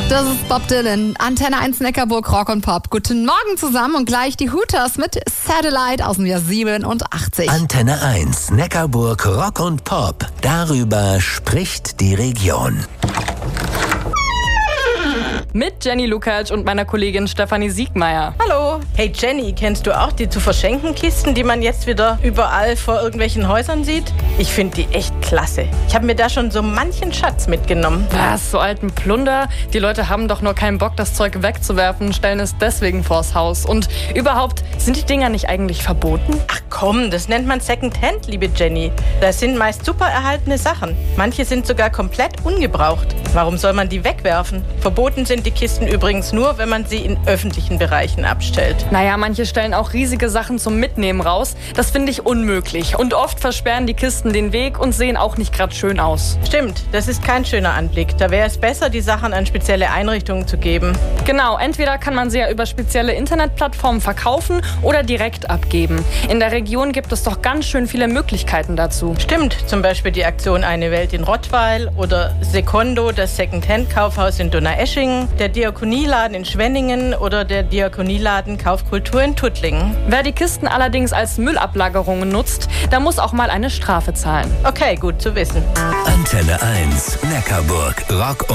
Das ist Bob Dylan, Antenne 1 Neckarburg, Rock und Pop. Guten Morgen zusammen und gleich die Hooters mit Satellite aus dem Jahr 87. Antenne 1 Neckarburg, Rock und Pop. Darüber spricht die Region. Mit Jenny Lukacs und meiner Kollegin Stefanie Siegmeier. Hallo. Hey Jenny, kennst du auch die zu verschenken Kisten, die man jetzt wieder überall vor irgendwelchen Häusern sieht? Ich finde die echt klasse. Ich habe mir da schon so manchen Schatz mitgenommen. Was, so alten Plunder? Die Leute haben doch nur keinen Bock, das Zeug wegzuwerfen, stellen es deswegen vors Haus. Und überhaupt, sind die Dinger nicht eigentlich verboten? Ach komm, das nennt man Secondhand, liebe Jenny. Das sind meist super erhaltene Sachen. Manche sind sogar komplett ungebraucht. Warum soll man die wegwerfen? Verboten sind die Kisten übrigens nur, wenn man sie in öffentlichen Bereichen abstellt. Naja, manche stellen auch riesige Sachen zum Mitnehmen raus. Das finde ich unmöglich. Und oft versperren die Kisten den Weg und sehen auch nicht gerade schön aus. Stimmt, das ist kein schöner Anblick. Da wäre es besser, die Sachen an spezielle Einrichtungen zu geben. Genau, entweder kann man sie ja über spezielle Internetplattformen verkaufen oder direkt abgeben. In der Region gibt es doch ganz schön viele Möglichkeiten dazu. Stimmt, zum Beispiel die Aktion Eine Welt in Rottweil oder Secondo, das Secondhand-Kaufhaus in Donaueschingen, der Diakonieladen in Schwenningen oder der Diakonieladen Kaufkultur in Tuttlingen. Wer die Kisten allerdings als Müllablagerungen nutzt, der muss auch mal eine Strafe zahlen. Okay, gut zu wissen. Antenne 1 Neckarburg, Rock